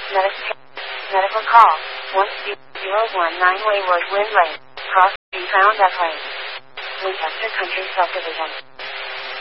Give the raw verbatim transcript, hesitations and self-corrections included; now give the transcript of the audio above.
Medical, medical call. one zero one nine Wayward Wind Lane. Cross, be found at Lane. Winchester Country Subdivision.